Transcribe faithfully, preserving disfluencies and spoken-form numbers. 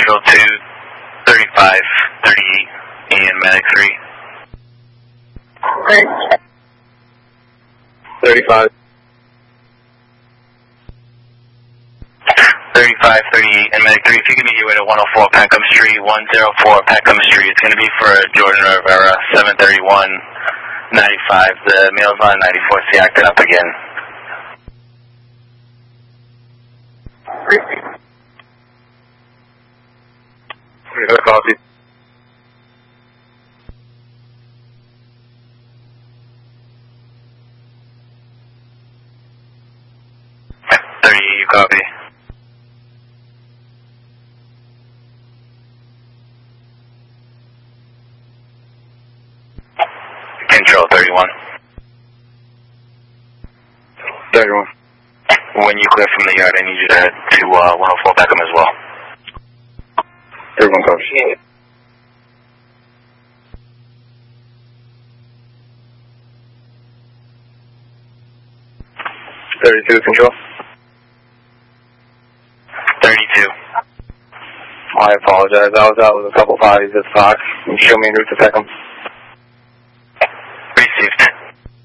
Control two, thirty-five thirty-eight, and Medic three. thirty-five. thirty-five thirty-eight, and Medic three, if you can meet you at one oh four Peckham Street, one oh four Peckham Street. It's going to be for Jordan Rivera, seven thirty-one ninety-five. The mail's on ninety-four C acting up again. Good copy. thirty, you copy. Control thirty-one. thirty-one. When you clear from the yard, I need you to head to uh, one oh four Peckham as well. thirty-one copy. thirty-two, control. thirty-two. I apologize. I was out with a couple bodies this clock. Show me en route to Peckham.